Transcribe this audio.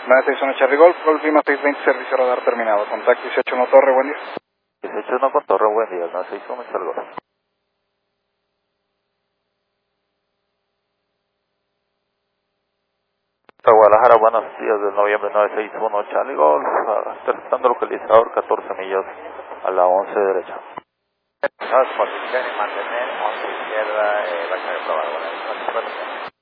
961 Charlie Golf, Golf Lima 620, servicio radar terminado. Contacto 181 Torre, buen día. 181 con Torre, buen día. 961 Charlie Golf. Guadalajara, buenos días, del noviembre 961 Charlie Golf, testando localizador 14 millas a la 11 derecha. No, es condición y mantener 11 izquierda, vaya a probar, bueno,